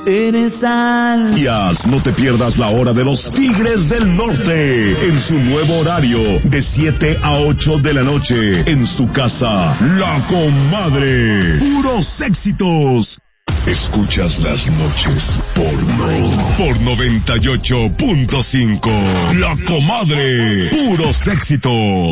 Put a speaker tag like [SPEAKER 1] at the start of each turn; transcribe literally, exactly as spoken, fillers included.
[SPEAKER 1] eres al...
[SPEAKER 2] No te pierdas la hora de los Tigres del Norte en su nuevo horario de siete a ocho de la noche en su casa, La Comadre. Puros éxitos. Escuchas las noches por no, por noventa y ocho punto cinco. La Comadre. Puros éxitos.